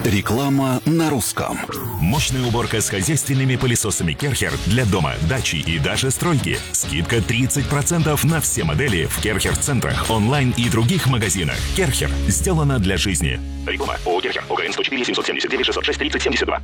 Реклама на русском. Мощная уборка с хозяйственными пылесосами Керхер для дома, дачи и даже стройки. Скидка 30% на все модели в Керхер-центрах, онлайн и других магазинах. Керхер. Сделано для жизни. Реклама. ООО «Керхер». ОГРН 104 779 606 30 72.